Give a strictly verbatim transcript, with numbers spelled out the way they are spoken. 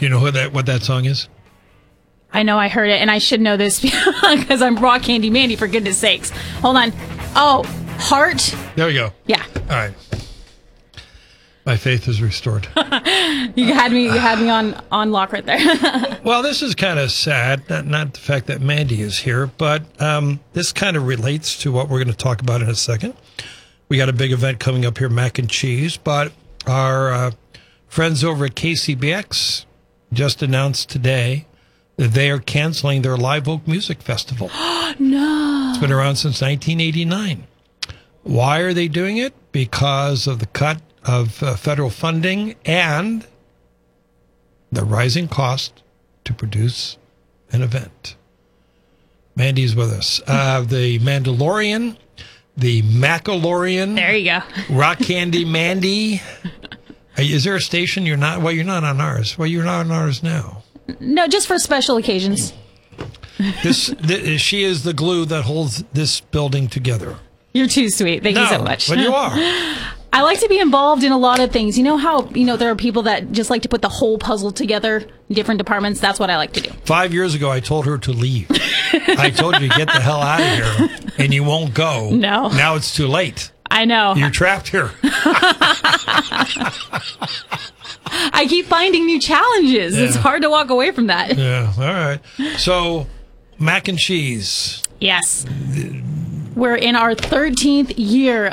Do you know who that what that song is? I know I heard it, and I should know this because I'm Raw Candy Mandy, for goodness sakes. Hold on. Oh, Heart. There we go. Yeah. All right. My faith is restored. You had me. You had me on, on lock right there. Well, this is kind of sad. Not not the fact that Mandy is here, but um, this kind of relates to what we're going to talk about in a second. We got a big event coming up here, Mac and Cheese, but our uh, friends over at K C B X just announced today that they are canceling their Live Oak Music Festival. No. It's been around since nineteen eighty-nine. Why are they doing it? Because of the cut of uh, federal funding and the rising cost to produce an event. Mandy's with us. Uh, the Mandalorian, the Macalorian. There you go. Rock Candy Mandy. Is there a station you're not? Well, you're not on ours. Well, you're not on ours now. No, just for special occasions. This, th- she is the glue that holds this building together. You're too sweet. Thank no, you so much. But you are. I like to be involved in a lot of things. You know how, you know, there are people that just like to put the whole puzzle together in different departments? That's what I like to do. Five years ago, I told her to leave. I told you to get the hell out of here, and you won't go. No. Now it's too late. I know. You're trapped here. I keep finding new challenges. Yeah. It's hard to walk away from that. Yeah, all right. So, Mac and Cheese. Yes. We're in our thirteenth year